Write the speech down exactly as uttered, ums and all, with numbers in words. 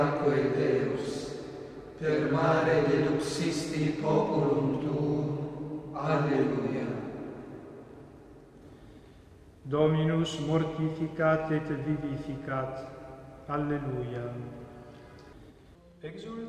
Quae Deus, per mare deluxisti populum tuum. Alleluia. Dominus mortificat et vivificat. Alleluia. Exultate.